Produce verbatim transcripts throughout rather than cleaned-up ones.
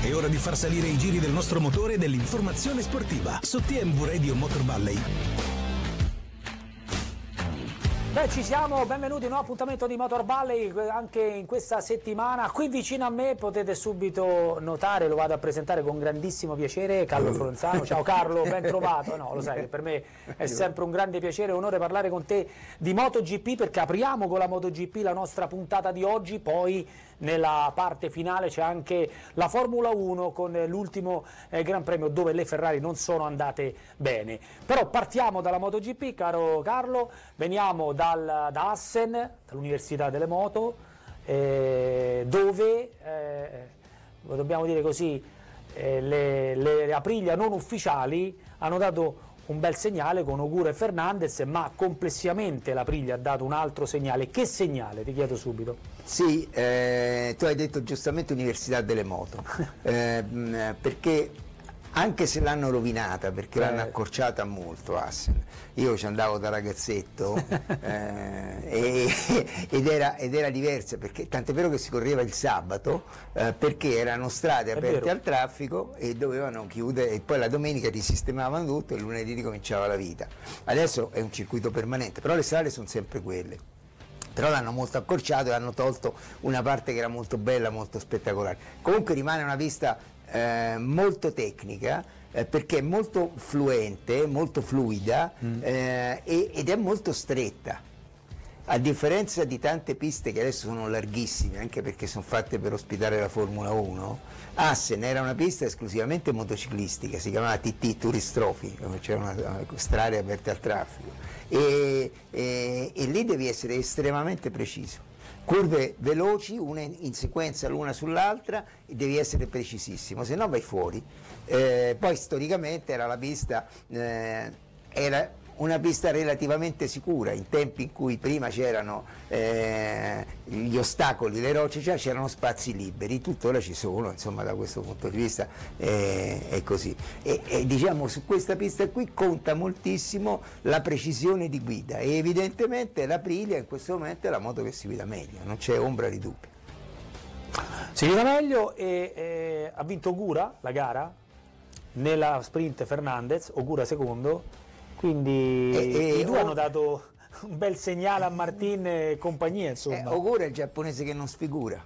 È ora di far salire i giri del nostro motore e dell'informazione sportiva su T M V Radio Motor Valley. Beh, ci siamo, benvenuti in un appuntamento di Motor Valley anche in questa settimana. Qui vicino a me potete subito notare, lo vado a presentare con grandissimo piacere, Carlo Fronzano. Ciao Carlo, ben trovato. No, lo sai che per me è sempre un grande piacere e onore parlare con te di MotoGP, perché apriamo con la MotoGP la nostra puntata di oggi, poi nella parte finale c'è anche la Formula uno con l'ultimo eh, Gran Premio dove le Ferrari non sono andate bene. Però partiamo dalla MotoGP, caro Carlo, veniamo dal, da Assen, dall'Università delle Moto, eh, dove, eh, dobbiamo dire così, eh, le, le Aprilia non ufficiali hanno dato un bel segnale con Ogura e Fernandez, ma complessivamente l'Aprilia ha dato un altro segnale. Che segnale? Ti chiedo subito. Sì, eh, tu hai detto giustamente Università delle Moto, eh, perché anche se l'hanno rovinata, perché eh. l'hanno accorciata molto Assen, io ci andavo da ragazzetto eh, e, ed, era, ed era diversa, perché tant'è vero che si correva il sabato eh, perché erano strade È aperte vero. al traffico e dovevano chiudere, e poi la domenica risistemavano tutto e il lunedì ricominciava la vita. Adesso è un circuito permanente, però le strade sono sempre quelle. Però l'hanno molto accorciato e hanno tolto una parte che era molto bella, molto spettacolare. Comunque rimane una pista eh, molto tecnica, eh, perché è molto fluente, molto fluida mm. eh, e, ed è molto stretta. A differenza di tante piste che adesso sono larghissime, anche perché sono fatte per ospitare la Formula uno, Assen era una pista esclusivamente motociclistica, si chiamava T T Tourist Trophy, c'era una strada aperta al traffico, e, e, e lì devi essere estremamente preciso. Curve veloci, una in sequenza l'una sull'altra, e devi essere precisissimo, se no vai fuori. Eh, poi storicamente era la pista, eh, era una pista relativamente sicura, in tempi in cui prima c'erano eh, gli ostacoli, le rocce, cioè c'erano spazi liberi, tuttora ci sono, insomma, da questo punto di vista eh, è così. E, e diciamo su questa pista qui conta moltissimo la precisione di guida e evidentemente l'Aprilia in questo momento è la moto che si guida meglio, non c'è ombra di dubbio. Si guida meglio e eh, ha vinto Ogura la gara, nella sprint Fernandez, Ogura secondo. Quindi e, e, i due oh, hanno dato un bel segnale a Martin e compagnia, insomma. Eh, Ogura è il giapponese che non sfigura.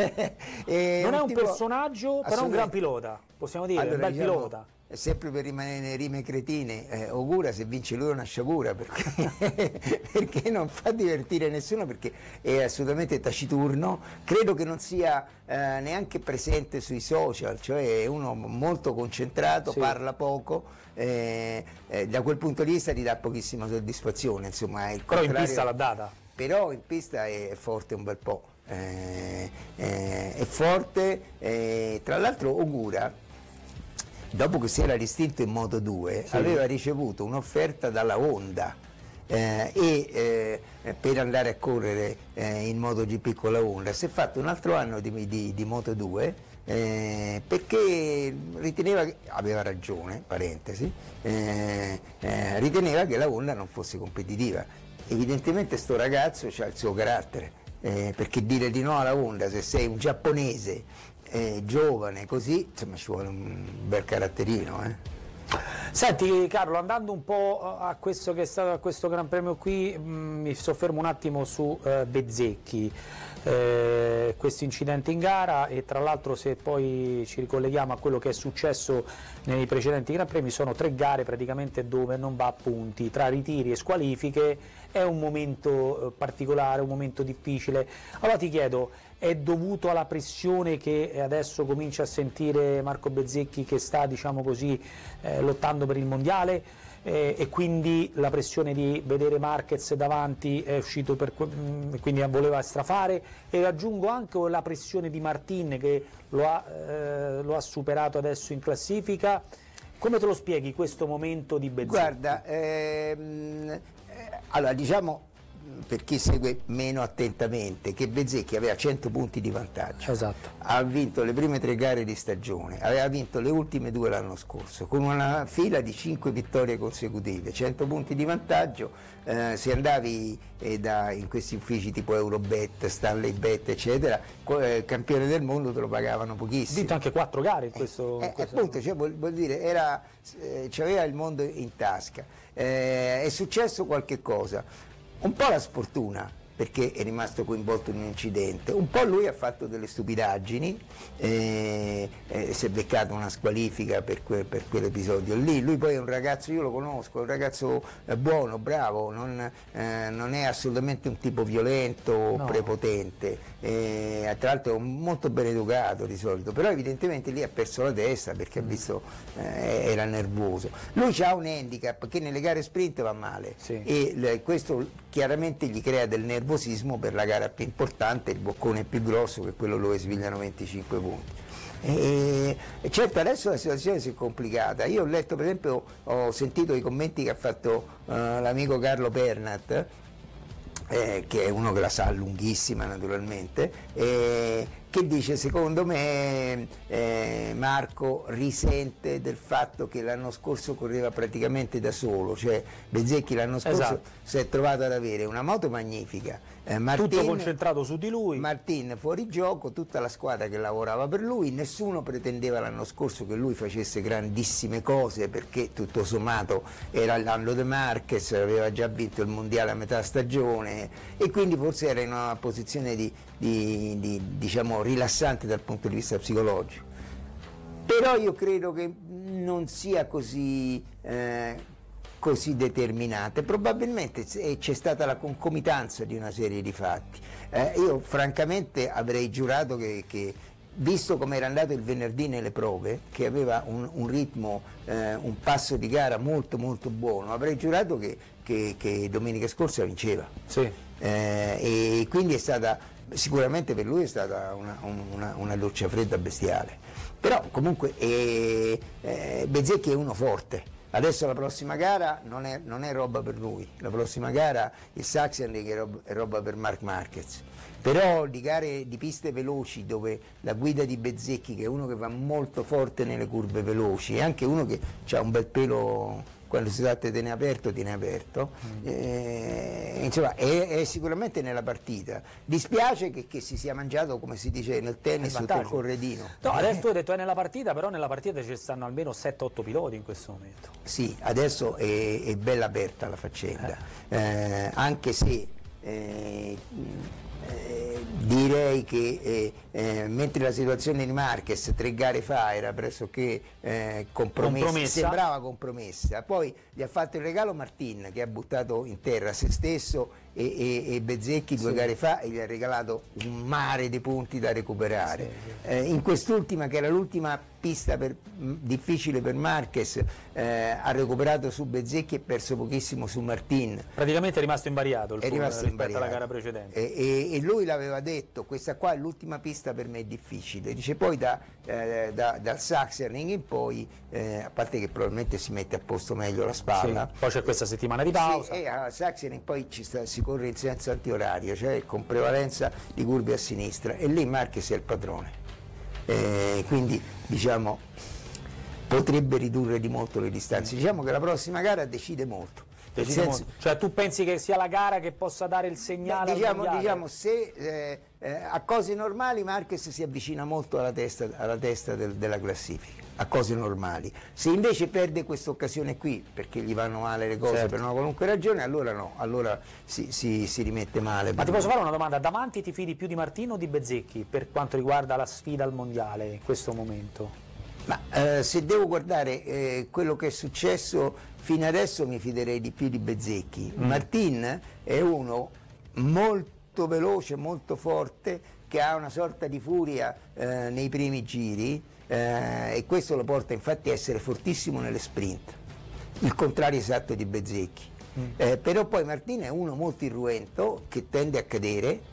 e non un è un tipo... personaggio, però un gran pilota, possiamo dire, allora, un bel diciamo, pilota. Sempre per rimanere nelle rime cretine, eh, Ogura se vince lui è una sciagura, perché, perché non fa divertire nessuno, perché è assolutamente taciturno, credo che non sia eh, neanche presente sui social, cioè è uno molto concentrato, sì. Parla poco, eh, eh, da quel punto di vista ti dà pochissima soddisfazione, insomma. È il però in pista l'ha data. Però in pista è forte un bel po', eh, eh, è forte, eh, tra l'altro Ogura, dopo che si era distinto in Moto due, sì. aveva ricevuto un'offerta dalla Honda eh, e eh, per andare a correre eh, in MotoGP con la Honda. Si è fatto un altro anno di, di, di Moto due eh, perché riteneva, che, aveva ragione, parentesi, eh, eh, riteneva che la Honda non fosse competitiva. Evidentemente sto ragazzo ha il suo carattere, eh, perché dire di no alla Honda se sei un giapponese Eh, giovane così, insomma ci vuole un bel caratterino. Eh. Senti Carlo, andando un po' a questo che è stato a questo Gran Premio qui, mh, mi soffermo un attimo su eh, Bezzecchi, eh, questo incidente in gara, e tra l'altro se poi ci ricolleghiamo a quello che è successo nei precedenti Gran Premi, sono tre gare praticamente dove non va a punti, tra ritiri e squalifiche, è un momento eh, particolare, un momento difficile. Allora ti chiedo, è dovuto alla pressione che adesso comincia a sentire Marco Bezzecchi, che sta, diciamo così, eh, lottando per il mondiale, eh, e quindi la pressione di vedere Marquez davanti è uscito per, quindi voleva strafare, e aggiungo anche la pressione di Martin che lo ha, eh, lo ha superato adesso in classifica. Come te lo spieghi questo momento di Bezzecchi? Guarda, ehm, allora diciamo per chi segue meno attentamente, che Bezzecchi aveva cento punti di vantaggio, esatto. Ha vinto le prime tre gare di stagione, aveva vinto le ultime due l'anno scorso, con una fila di cinque vittorie consecutive, cento punti di vantaggio. Eh, se andavi eh, da, in questi uffici tipo Eurobet, Stanley Bet eccetera, eh, campione del mondo te lo pagavano pochissimo. Ha vinto anche quattro gare in questo, eh, in questo appunto, cioè, vuol, vuol dire era, eh, c'aveva il mondo in tasca. Eh, è successo qualche cosa, un po' la sfortuna perché è rimasto coinvolto in un incidente, un po' lui ha fatto delle stupidaggini, eh, eh, si è beccato una squalifica per, que, per quell'episodio lì. Lui poi è un ragazzo, io lo conosco, è un ragazzo eh, buono, bravo, non, eh, non è assolutamente un tipo violento o no. prepotente, eh, tra l'altro è molto ben educato di solito, però evidentemente lì ha perso la testa perché ha visto eh, era nervoso. Lui ha un handicap che nelle gare sprint va male, sì. e le, questo chiaramente gli crea del nervosismo per la gara più importante, il boccone più grosso, che è quello dove svigliano venticinque punti. E, e certo adesso la situazione si è complicata. Io ho letto, per esempio, ho sentito i commenti che ha fatto uh, l'amico Carlo Pernat, eh, che è uno che la sa lunghissima naturalmente, eh, che dice: secondo me eh, Marco risente del fatto che l'anno scorso correva praticamente da solo, cioè Bezzecchi l'anno scorso esatto. si è trovato ad avere una moto magnifica, eh, Martin, tutto concentrato su di lui, Martin fuori gioco, tutta la squadra che lavorava per lui, nessuno pretendeva l'anno scorso che lui facesse grandissime cose perché tutto sommato era l'anno De Marquez, aveva già vinto il mondiale a metà stagione e quindi forse era in una posizione di, di, di diciamo rilassante dal punto di vista psicologico. Però io credo che non sia così, eh, così determinante, probabilmente c'è stata la concomitanza di una serie di fatti. Eh, io francamente avrei giurato che, che visto come era andato il venerdì nelle prove, che aveva un, un ritmo, eh, un passo di gara molto molto buono, avrei giurato che, che, che domenica scorsa vinceva. Sì. Eh, e quindi è stata, sicuramente per lui è stata una, una, una doccia fredda bestiale, però comunque eh, eh, Bezzecchi è uno forte. Adesso la prossima gara non è, non è roba per lui, la prossima gara il Sachsenring è roba, è roba per Marc Marquez, però di gare di piste veloci dove la guida di Bezzecchi, che è uno che va molto forte nelle curve veloci, e anche uno che ha un bel pelo, quando si tratta di tenere aperto, tiene aperto, mm. eh, insomma è, è sicuramente nella partita. Dispiace che, che si sia mangiato, come si dice nel tennis, sotto il corredino. No, adesso tu hai detto è nella partita, però nella partita ci stanno almeno sette otto piloti in questo momento. Sì, adesso è, è bella aperta la faccenda, eh. Eh, anche se eh, eh, direi che eh, eh, mentre la situazione di Marquez tre gare fa era pressoché eh, compromessa, compromessa, sembrava compromessa, poi gli ha fatto il regalo Martin, che ha buttato in terra se stesso e, e, e Bezzecchi due sì. gare fa, e gli ha regalato un mare di punti da recuperare. Sì, sì. Eh, in quest'ultima, che era l'ultima pista per, mh, difficile per Marquez, eh, ha recuperato su Bezzecchi e perso pochissimo su Martin. Praticamente è rimasto invariato il è rimasto rispetto invariato. alla gara precedente. E, e, e lui l'aveva detto: questa qua è l'ultima pista per me è difficile. Dice poi da, eh, da, dal Sachsenring in poi, eh, a parte che probabilmente si mette a posto meglio la spalla. Sì, poi c'è questa settimana di pausa. Sì, e a Sachsenring poi ci sta, si corre in senso antiorario, cioè con prevalenza di curve a sinistra, e lì Marquez è il padrone. Eh, quindi diciamo potrebbe ridurre di molto le distanze. Diciamo che la prossima gara decide molto. Decide senso, molto. Cioè tu pensi che sia la gara che possa dare il segnale? Beh, diciamo, diciamo se eh, eh, a cose normali Marquez si avvicina molto alla testa, alla testa del, della classifica, a cose normali. Se invece perde questa occasione qui perché gli vanno male le cose, certo, per una qualunque ragione, allora no, allora si, si, si rimette male. Ma ti posso fare una domanda: davanti ti fidi più di Martino o di Bezzecchi per quanto riguarda la sfida al mondiale in questo momento? Ma eh, se devo guardare eh, quello che è successo fino adesso, mi fiderei di più di Bezzecchi. Mm. Martin è uno molto veloce, molto forte, che ha una sorta di furia eh, nei primi giri, eh, e questo lo porta infatti a essere fortissimo nelle sprint, il contrario esatto di Bezzecchi. Mm. Eh, però poi Martin è uno molto irruento, che tende a cadere,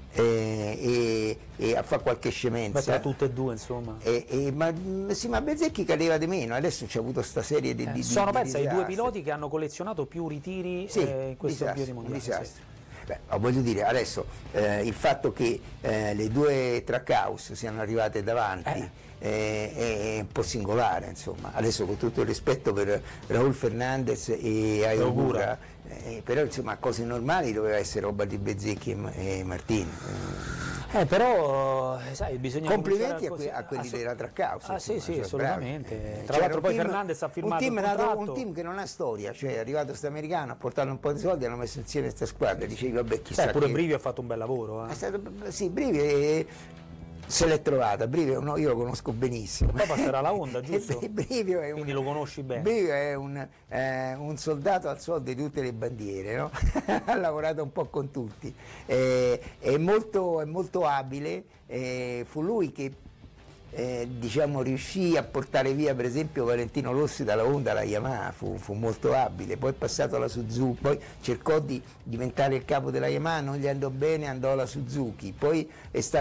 Eh, e, e a fare qualche scemenza. Tra tutte e due, insomma. E, e, ma, sì, ma Bezzecchi cadeva di meno, adesso c'è avuto sta serie di, eh, di sono di, pensa di ai due piloti che hanno collezionato più ritiri, sì, eh, in questo disastro, giro di mondiale. Un disastro. Sì. Beh, voglio dire, adesso eh, il fatto che eh, le due Trackhouse siano arrivate davanti Eh. eh, è un po' singolare, insomma. Adesso con tutto il rispetto per Raúl Fernández e Ayogura, eh, però insomma cose normali doveva essere roba di Bezzecchi e, Ma- e Martini. Eh, però, eh, sai, bisogna Complimenti a, cominciare que- a quelli così- della Trackhouse. Ah, sì, insomma, sì, cioè, assolutamente. bravi. Tra C'era l'altro un poi team- Fernandez ha firmato un team, un nato- contratto. un team che non ha storia, cioè è arrivato stamericano, ha portato un po' di soldi, hanno messo insieme questa squadra, dicevi vabbè chissà Beh, pure che- Brivi ha fatto un bel lavoro. È Eh. stato, sì, Brivi eh, se l'è trovata, Brivio no, io lo conosco benissimo. Poi passerà la Honda, giusto? E Brivio è Quindi un, lo conosci bene. Brivio è un, eh, un soldato al soldo di tutte le bandiere, no? Ha lavorato un po' con tutti, eh, è, molto, è molto abile, eh, fu lui che eh, diciamo, riuscì a portare via per esempio Valentino Rossi dalla Honda alla Yamaha, fu, fu molto abile, poi è passato alla Suzuki, poi cercò di diventare il capo della Yamaha, non gli andò bene, andò alla Suzuki, poi è stato